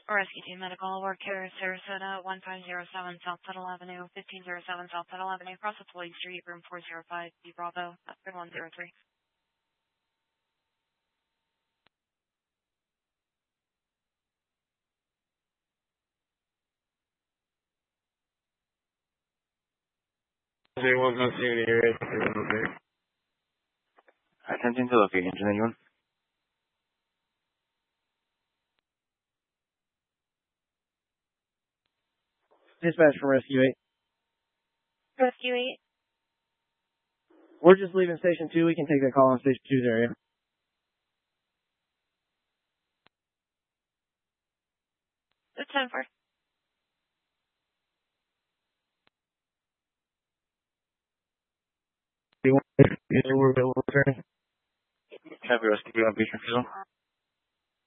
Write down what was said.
Rescue Team Medical Work here, Sarasota, 1507 South Tuttle Avenue, 1507 South Tuttle Avenue, across the Floyd Street, room 405, B Bravo, 103. Attention to locate engine, anyone? Dispatch from Rescue 8. Rescue 8. We're just leaving Station 2. We can take that call on Station 2's area. It's 10-4. We're available, sir. Have your rescue on patient refusal.